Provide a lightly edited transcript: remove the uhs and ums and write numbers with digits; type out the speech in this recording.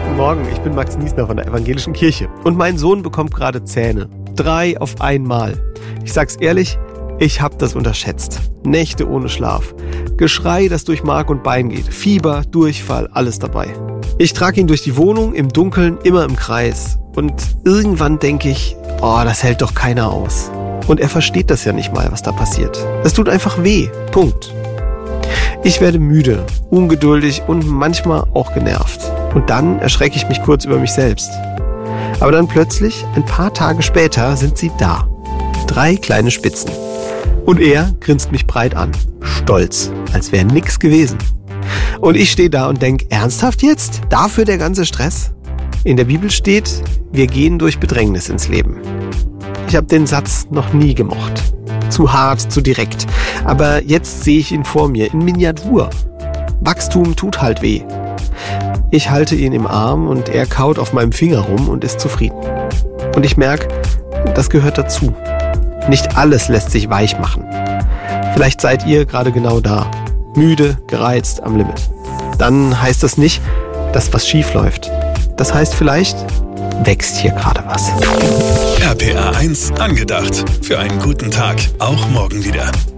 Guten Morgen, ich bin Max Niesner von der Evangelischen Kirche und mein Sohn bekommt gerade Zähne. 3 auf einmal. Ich sag's ehrlich, ich hab das unterschätzt. Nächte ohne Schlaf. Geschrei, das durch Mark und Bein geht. Fieber, Durchfall, alles dabei. Ich trage ihn durch die Wohnung, im Dunkeln, immer im Kreis. Und irgendwann denke ich, das hält doch keiner aus. Und er versteht das ja nicht mal, was da passiert. Es tut einfach weh. Punkt. Ich werde müde, ungeduldig und manchmal auch genervt. Und dann erschrecke ich mich kurz über mich selbst. Aber dann plötzlich, ein paar Tage später, sind sie da. 3 kleine Spitzen. Und er grinst mich breit an. Stolz, als wäre nix gewesen. Und ich stehe da und denke, ernsthaft jetzt? Dafür der ganze Stress? In der Bibel steht, wir gehen durch Bedrängnis ins Leben. Ich habe den Satz noch nie gemocht. Zu hart, zu direkt. Aber jetzt sehe ich ihn vor mir, in Miniatur. Wachstum tut halt weh. Ich halte ihn im Arm und er kaut auf meinem Finger rum und ist zufrieden. Und ich merke, das gehört dazu. Nicht alles lässt sich weich machen. Vielleicht seid ihr gerade genau da. Müde, gereizt, am Limit. Dann heißt das nicht, dass was schief läuft. Das heißt vielleicht, wächst hier gerade was. RPA 1 angedacht. Für einen guten Tag, auch morgen wieder.